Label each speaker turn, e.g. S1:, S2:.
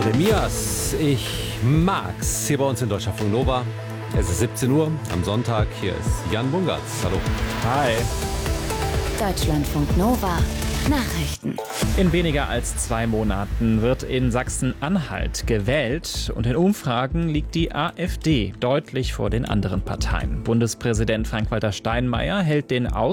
S1: Jeremias, ich mag's. Hier bei uns in Deutschlandfunk Nova. Es ist 17 Uhr am Sonntag. Hier ist Jan Bungartz. Hallo.
S2: Hi.
S3: Deutschlandfunk Nova. Nachrichten.
S2: In weniger als 2 Monaten wird in Sachsen-Anhalt gewählt und in Umfragen liegt die AfD deutlich vor den anderen Parteien. Bundespräsident Frank-Walter Steinmeier hält den